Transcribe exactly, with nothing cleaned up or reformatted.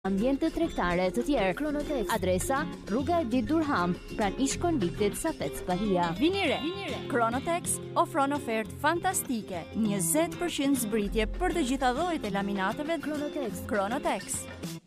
Ambjente tregtare të tjerë. Kronotex. Adresa Rruga e Dit Durham, pranë ish-konviktit Safet Spahia. Vini re. Kronotex ofron ofertë fantastike, njëzet përqind zbritje për të gjitha llojet e laminateve. Kronotex. Kronotex.